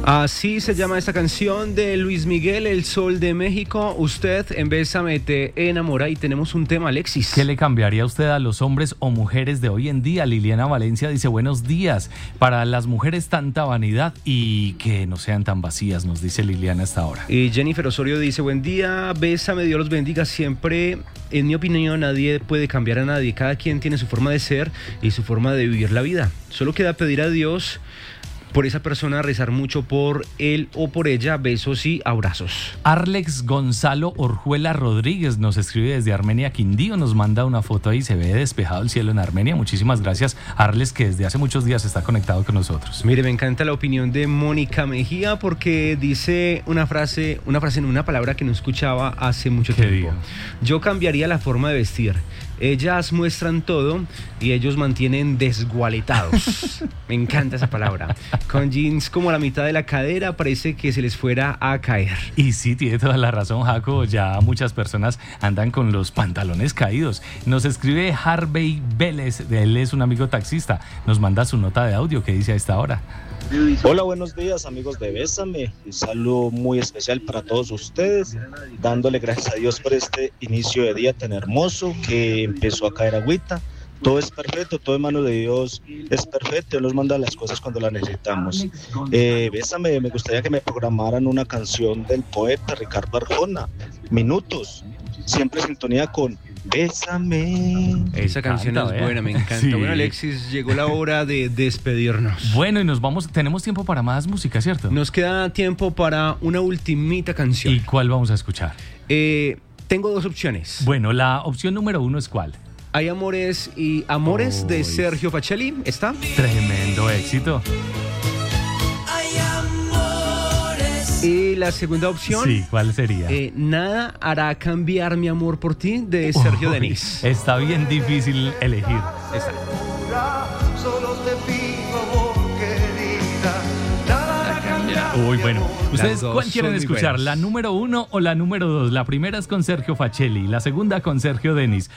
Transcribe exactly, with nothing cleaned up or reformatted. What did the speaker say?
Así se llama esta canción de Luis Miguel, El Sol de México. Usted en Bésame te enamora y tenemos un tema, Alexis. ¿Qué le cambiaría a usted a los hombres o mujeres de hoy en día? Liliana Valencia dice, buenos días. Para las mujeres tanta vanidad y que no sean tan vacías, nos dice Liliana hasta ahora. Y Jennifer Osorio dice, buen día, Bésame, Dios los bendiga. Siempre, en mi opinión, nadie puede cambiar a nadie. Cada quien tiene su forma de ser y su forma de vivir la vida. Solo queda pedir a Dios por esa persona, rezar mucho por él o por ella. Besos y abrazos. Arlex Gonzalo Orjuela Rodríguez nos escribe desde Armenia, Quindío, nos manda una foto ahí, se ve despejado el cielo en Armenia. Muchísimas gracias, Arlex, que desde hace muchos días está conectado con nosotros. Mire, me encanta la opinión de Mónica Mejía porque dice una frase, una frase en una palabra que no escuchaba hace mucho ¿Qué tiempo. digo? Yo cambiaría la forma de vestir. Ellas muestran todo y ellos mantienen desgualetados. Me encanta esa palabra. Con jeans como a la mitad de la cadera, parece que se les fuera a caer. Y sí, tiene toda la razón, Jaco. Ya muchas personas andan con los pantalones caídos. Nos escribe Harvey Vélez, él es un amigo taxista. Nos manda su nota de audio que dice a esta hora. Hola, buenos días, amigos de Bésame. Un saludo muy especial para todos ustedes, dándole gracias a Dios por este inicio de día tan hermoso que empezó a caer agüita. Todo es perfecto, todo en manos de Dios es perfecto. Él nos manda las cosas cuando las necesitamos. Eh, Bésame, me gustaría que me programaran una canción del poeta Ricardo Arjona, Minutos. Siempre en sintonía con Bésame. Esa canción encanta, es ¿eh? buena, me encanta. Sí. Bueno, Alexis, llegó la hora de despedirnos. Bueno, y nos vamos, tenemos tiempo para más música, ¿cierto? Nos queda tiempo para una ultimita canción. ¿Y cuál vamos a escuchar? Eh, tengo dos opciones. Bueno, la opción número uno es ¿cuál? Hay Amores y Amores Oh, de es- Sergio Facelli. ¿Está? Tremendo éxito. Y la segunda opción, Sí, ¿cuál sería? eh, Nada hará cambiar mi amor por ti de Sergio Uy, Denis. Está bien difícil elegir. Está. Solo te pido amor, querida, nada cambia. Uy, bueno. ¿Ustedes dos cuál son quieren muy escuchar? buenas. ¿La número uno o la número dos? La primera es con Sergio Facelli, la segunda con Sergio Denis.